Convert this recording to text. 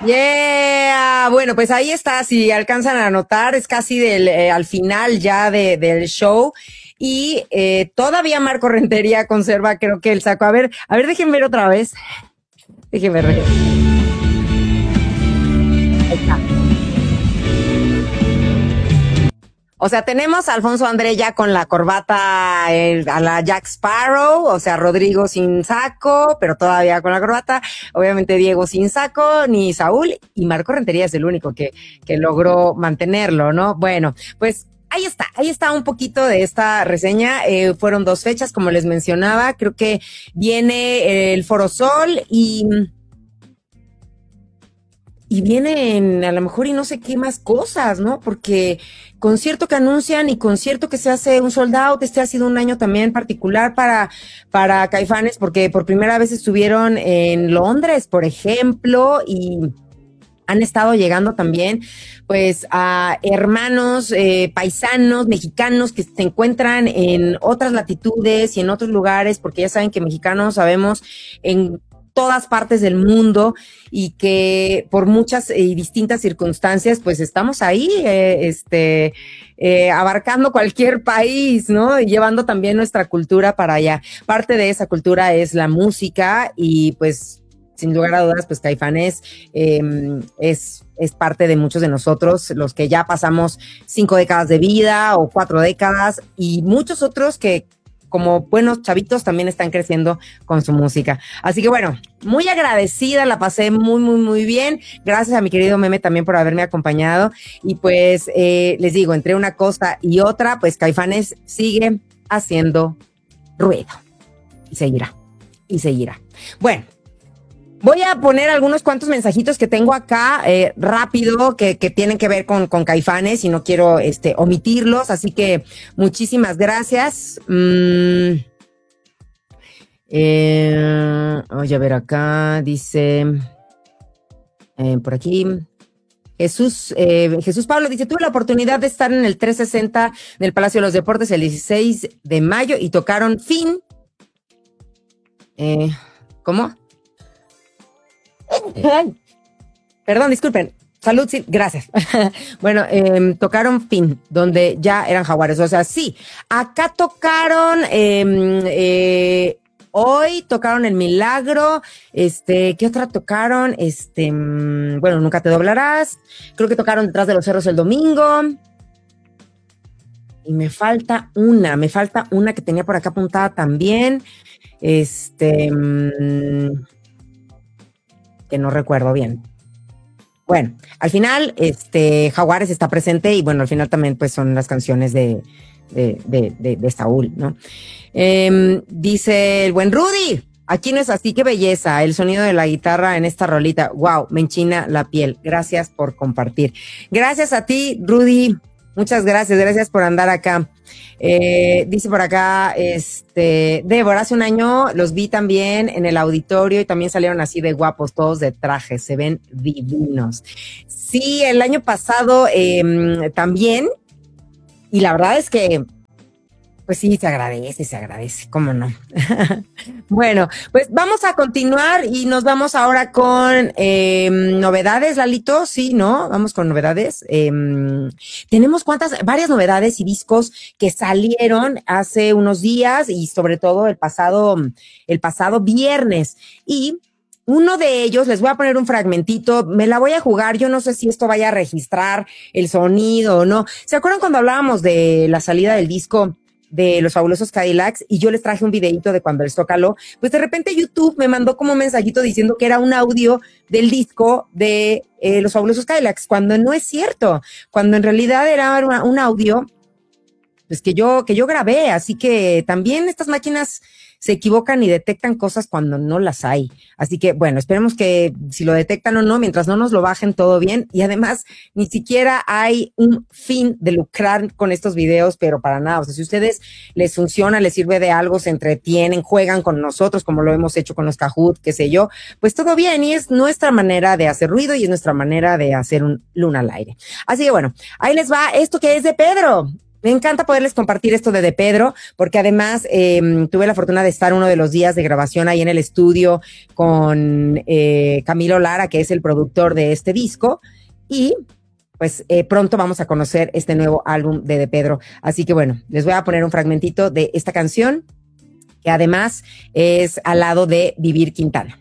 Yeah, bueno, pues ahí está, si alcanzan a notar, es casi al final ya del show y todavía Marco Rentería conserva creo que el saco. A ver, déjenme ver otra vez, déjenme ver. Ahí está. O sea, tenemos a Alfonso André ya con la corbata a la Jack Sparrow, o sea, Rodrigo sin saco, pero todavía con la corbata. Obviamente Diego sin saco, ni Saúl, y Marco Rentería es el único que logró mantenerlo, ¿no? Bueno, pues ahí está un poquito de esta reseña. Fueron 2 fechas, como les mencionaba. Creo que viene el Foro Sol y vienen a lo mejor y no sé qué más cosas, ¿no? Porque concierto que anuncian y concierto que se hace un sold out. Este ha sido un año también particular para Caifanes, porque por primera vez estuvieron en Londres, por ejemplo, y han estado llegando también pues a hermanos, paisanos, mexicanos que se encuentran en otras latitudes y en otros lugares, porque ya saben que mexicanos sabemos en todas partes del mundo y que por muchas y distintas circunstancias pues estamos ahí abarcando cualquier país, ¿no? Y llevando también nuestra cultura para allá. Parte de esa cultura es la música y pues sin lugar a dudas, pues Caifanes es parte de muchos de nosotros, los que ya pasamos 5 décadas de vida o 4 décadas y muchos otros que como buenos chavitos también están creciendo con su música. Así que bueno, muy agradecida, la pasé muy, muy, muy bien. Gracias a mi querido Meme también por haberme acompañado. Y pues les digo, entre una cosa y otra, pues Caifanes sigue haciendo ruido. Y seguirá, y seguirá. Bueno, voy a poner algunos cuantos mensajitos que tengo acá rápido que tienen que ver con Caifanes y no quiero omitirlos, así que muchísimas gracias. Oye, a ver acá, dice por aquí. Jesús Pablo dice, tuve la oportunidad de estar en el 360 del Palacio de los Deportes el 16 de mayo y tocaron Fin. ¿Cómo? Perdón, disculpen. Salud, sí, gracias. Bueno, tocaron Fin, donde ya eran Jaguares. O sea, sí, acá tocaron, hoy tocaron El Milagro. ¿Qué otra tocaron? Bueno, Nunca te doblarás. Creo que tocaron Detrás de los Cerros el domingo. Y me falta una que tenía por acá apuntada también. Que no recuerdo bien. Bueno, al final, Jaguares está presente y bueno, al final también pues son las canciones de Saúl, ¿no? Dice el buen Rudy, aquí no es así, qué belleza, el sonido de la guitarra en esta rolita, wow, me enchina la piel, gracias por compartir. Gracias a ti, Rudy, muchas gracias por andar acá. Dice por acá, Débora, hace un año los vi también en el auditorio y también salieron así de guapos, todos de traje, se ven divinos. Sí, el año pasado también, y la verdad es que pues sí, se agradece, cómo no. Bueno, pues vamos a continuar y nos vamos ahora con novedades, Lalito, sí, ¿no? Vamos con novedades. Tenemos varias novedades y discos que salieron hace unos días y sobre todo el pasado viernes. Y uno de ellos, les voy a poner un fragmentito, me la voy a jugar, yo no sé si esto vaya a registrar el sonido o no. ¿Se acuerdan cuando hablábamos de la salida del disco de los Fabulosos Cadillacs y yo les traje un videito de cuando el Zócalo? Pues de repente YouTube me mandó como un mensajito diciendo que era un audio del disco de los Fabulosos Cadillacs, cuando no es cierto, cuando en realidad era un audio pues que yo grabé, así que también estas máquinas se equivocan y detectan cosas cuando no las hay. Así que, bueno, esperemos que si lo detectan o no, mientras no nos lo bajen, todo bien. Y además, ni siquiera hay un fin de lucrar con estos videos, pero para nada. O sea, si a ustedes les funciona, les sirve de algo, se entretienen, juegan con nosotros, como lo hemos hecho con los Kahoot, qué sé yo, pues todo bien. Y es nuestra manera de hacer ruido y es nuestra manera de hacer un luna al aire. Así que, bueno, ahí les va esto que es de Pedro. Me encanta poderles compartir esto de Pedro, porque además tuve la fortuna de estar uno de los días de grabación ahí en el estudio con Camilo Lara, que es el productor de este disco, y pues pronto vamos a conocer este nuevo álbum de Pedro. Así que bueno, les voy a poner un fragmentito de esta canción, que además es al lado de Vivir Quintana.